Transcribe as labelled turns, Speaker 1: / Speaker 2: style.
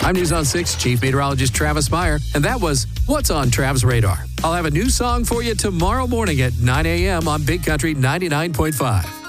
Speaker 1: I'm News on 6 Chief Meteorologist Travis Meyer, and that was What's on Trav's Radar. I'll have a new song for you tomorrow morning at 9 a.m. on Big Country 99.5.